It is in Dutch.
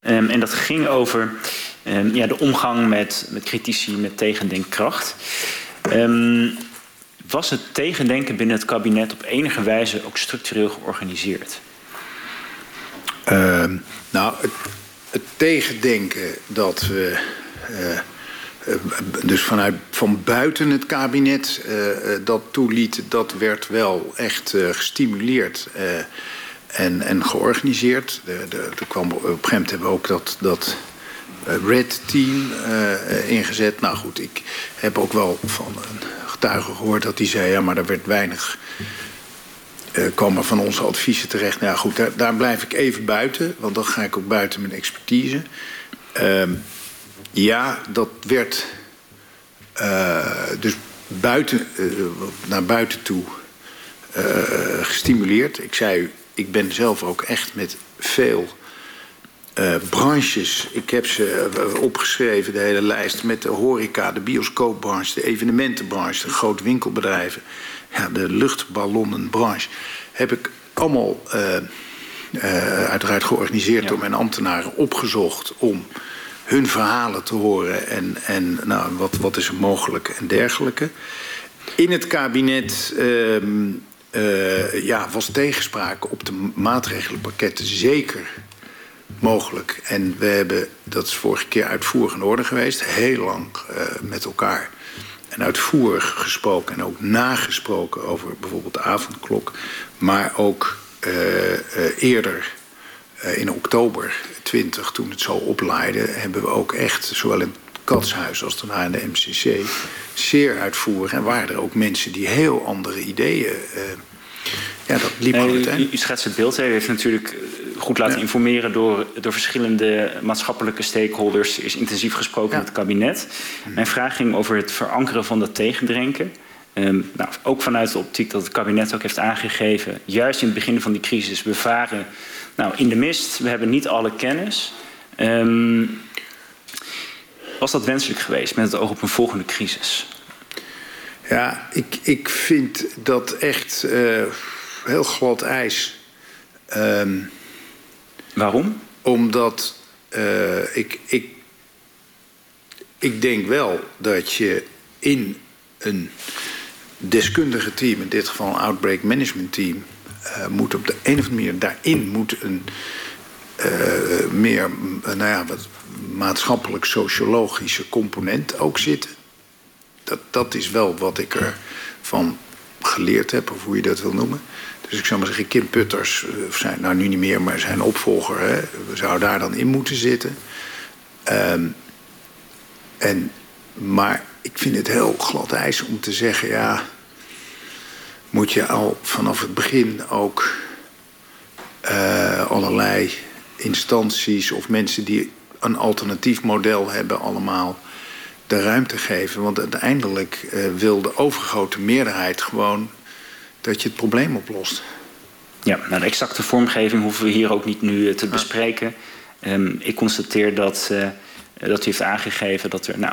En dat ging over de omgang met critici, met tegendenkkracht. Was het tegendenken binnen het kabinet op enige wijze ook structureel georganiseerd? Het tegendenken dat we dus van buiten het kabinet dat toeliet, dat werd wel echt gestimuleerd en georganiseerd. Er kwam, op een gegeven moment hebben we ook dat Red Team ingezet. Nou goed, ik heb ook wel van een getuige gehoord dat die zei, ja, maar er werd weinig, kwam er van onze adviezen terecht. Nou ja, goed, daar blijf ik even buiten, want dan ga ik ook buiten mijn expertise. Ja, dat werd dus naar buiten toe gestimuleerd. Ik zei u, ik ben zelf ook echt met veel branches. Ik heb ze opgeschreven, de hele lijst, met de horeca, de bioscoopbranche, de evenementenbranche, de grote winkelbedrijven, ja, de luchtballonnenbranche. Heb ik allemaal uiteraard georganiseerd door mijn ambtenaren opgezocht om hun verhalen te horen en nou, wat is er mogelijk en dergelijke. In het kabinet was tegenspraak op de maatregelenpakketten zeker mogelijk. En we hebben, dat is vorige keer uitvoerig in orde geweest, heel lang met elkaar en uitvoerig gesproken en ook nagesproken over bijvoorbeeld de avondklok. Maar ook eerder, in oktober 20, toen het zo oplaaide, hebben we ook echt, zowel in het Katshuis als daarna in de MCC, zeer uitvoerig. En waren er ook mensen die heel andere ideeën. Dat liep goed. U schetst het beeld. U heeft natuurlijk goed laten informeren door verschillende maatschappelijke stakeholders. Er is intensief gesproken met het kabinet. Mijn vraag ging over het verankeren van dat tegendenken. Ook vanuit de optiek dat het kabinet ook heeft aangegeven, juist in het begin van die crisis, we varen in de mist, we hebben niet alle kennis. Was dat wenselijk geweest met het oog op een volgende crisis? Ja, ik vind dat echt heel glad ijs. Waarom? Omdat ik denk wel dat je in een deskundige team, in dit geval een outbreak management team, moet op de een of andere manier daarin moet een meer wat maatschappelijk sociologische component ook zitten. Dat is wel wat ik ervan geleerd heb, of hoe je dat wil noemen. Dus ik zou maar zeggen, Kim Putters, zijn nu niet meer, maar zijn opvolger, we zouden daar dan in moeten zitten. Maar ik vind het heel glad ijs om te zeggen, ja, moet je al vanaf het begin ook allerlei instanties of mensen die een alternatief model hebben allemaal de ruimte geven. Want uiteindelijk wil de overgrote meerderheid gewoon dat je het probleem oplost. Ja, de exacte vormgeving hoeven we hier ook niet nu te bespreken. Ik constateer dat u heeft aangegeven dat er